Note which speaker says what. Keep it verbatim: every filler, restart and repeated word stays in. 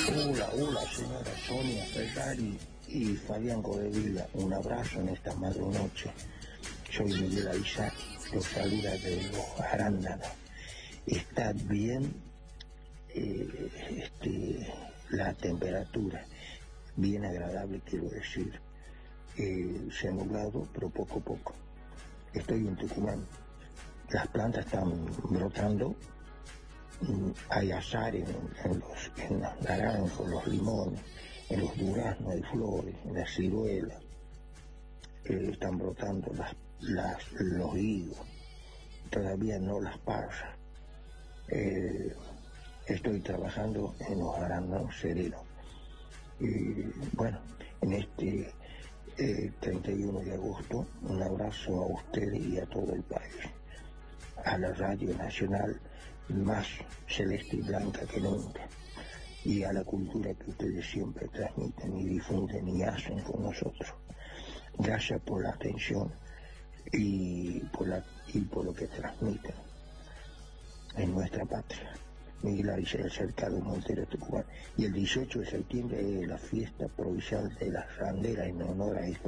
Speaker 1: Hola, hola, señora Sonia Ferrari y Fabián Codevila. Un abrazo en esta madre noche. Soy Miguel Aizar, los saluda de los arándanos. Está bien eh, este, la temperatura, bien agradable, quiero decir. Eh, se ha nublado, pero poco a poco. Estoy en Tucumán. Las plantas están brotando. Hay azar en, en, los, en los naranjos, los limones, en los duraznos hay flores, en las ciruelas, eh, están brotando las, las, los higos, todavía no las pasas. Eh, estoy trabajando en los arándanos serenos. Y bueno, en este eh, treinta y uno de agosto, un abrazo a ustedes y a todo el país, a la Radio Nacional más celeste y blanca que nunca, y a la cultura que ustedes siempre transmiten y difunden y hacen con nosotros. Gracias por la atención y por, la, y por lo que transmiten en nuestra patria. Miguel Arizar, el cercado Montero, Tucumán. Y el dieciocho de septiembre es la fiesta provincial de las randeras en honor a esta